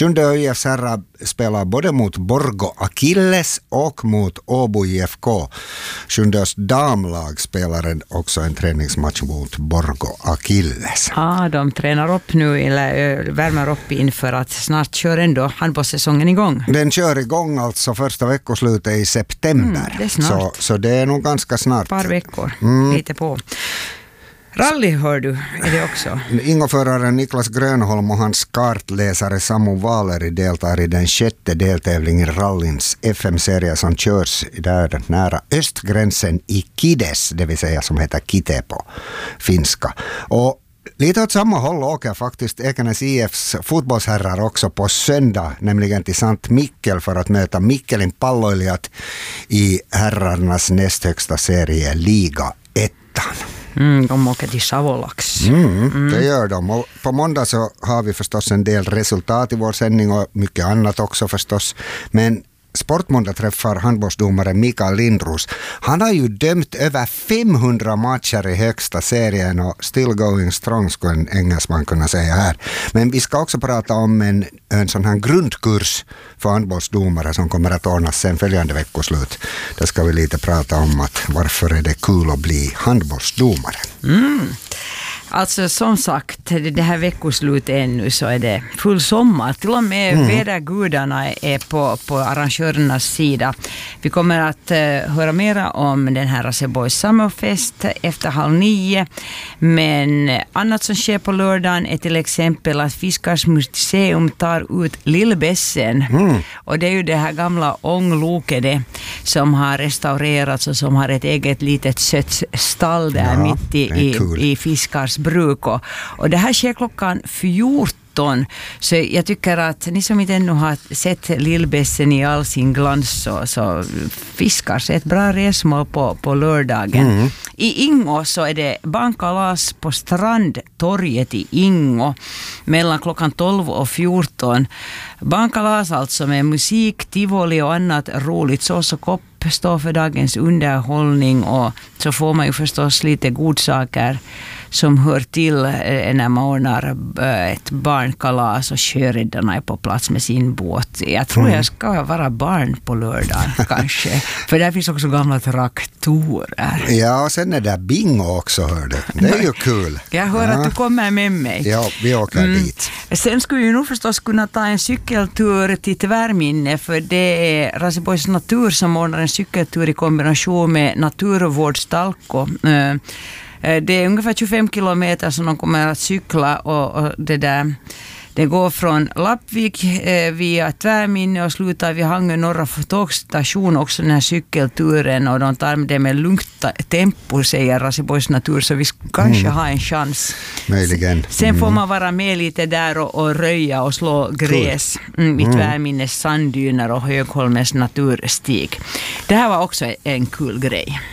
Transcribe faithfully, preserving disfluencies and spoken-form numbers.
Sjunde ÖIFs herrar spelar både mot Borgo Achilles och mot Åbo I F K. Sjundes damlag spelar också en träningsmatch mot Borgo Achilles. Ja, de tränar upp nu eller värmer upp inför att snart kör ändå handbollssäsongen igång. Den kör igång alltså första veckoslutet i september. Mm, det är snart. Så, så det är nog ganska snart. Ett par veckor, Mm. lite på. Rally hör du, är det också? Ingoföraren Niklas Grönholm och hans kartläsare Samu Valeri deltar i den sjätte deltävlingen i rallyns F M-serie som körs där nära östgränsen i Kides, det vill säga som heter Kite på finska. Och lite åt samma håll åker faktiskt Ekenäs I F:s fotbollsherrar också på söndag, nämligen till Sankt Mikkel för att möta Mikkelin palloilijat i herrarnas näst högsta serie Liga ettan. Mm, de åker till Savolax. Mm, mm. Det gör de. Och på måndag så har vi förstås en del resultat i vår sändning och mycket annat också förstås. Men Sportmåndag träffar handbollsdomare Mikael Lindros. Han har ju dömt över femhundra matcher i högsta serien och still going strong skulle en engelsman kunna säga här. Men vi ska också prata om en, en sån här grundkurs för handbollsdomare som kommer att ordnas sen följande veckoslut. Där ska vi lite prata om att varför är det kul att bli handbollsdomare. Mm. Alltså som sagt, det här veckoslutet ännu så är det full sommar. Till och med mm. vädergudarna är på, på arrangörernas sida. Vi kommer att uh, höra mera om den här Raseborgs Summerfest efter halv nio. Men annat som sker på lördagen är till exempel att Fiskars museum tar ut Lillbässen. Mm. Och det är ju det här gamla ångloket det, som har restaurerats och som har ett eget litet sött stall där ja, mitt i, i, i Fiskars bruk. Och, och det här sker klockan fjorton. Så jag tycker att ni som inte ännu har sett Lillbässen i all sin glans så, så Fiskars är ett bra resmål på, på lördagen. Mm. I Ingo så är det barnkalas på Strandtorget i Ingo mellan klockan tolv och fjorton. Barnkalas alltså med musik, tivoli och annat roligt. Sås och kopp står för dagens underhållning och så får man ju förstås lite godsaker som hör till när man ordnar ett barnkalas och sjöräddarna är på plats med sin båt. Jag tror mm. jag ska vara barn på lördag kanske. För där finns också gamla traktorer. Ja, och sen är det bingo också, hör du. Det är ju kul. Jag hör ja. att du kommer med mig. Ja, vi åker mm. dit. Sen skulle vi nog förstås kunna ta en cykeltur till Tvärminne för det är Raseborgs Natur som ordnar en cykeltur i kombination med Naturvårdstalko. Det är ungefär tjugofem kilometer som de kommer att cykla och, och det där det går från Lappvik eh, via Tvärminne och slutar vid Hangö norra tågstation också den här cykelturen och de tar det med lugnt tempo säger Raseborgs Natur så vi kanske mm. har en chans. Möjligen. Sen mm. får man vara med lite där och, och röja och slå gräs mm, i Tvärminnes sanddyner och Högholmens naturstig. Det här var också en kul grej.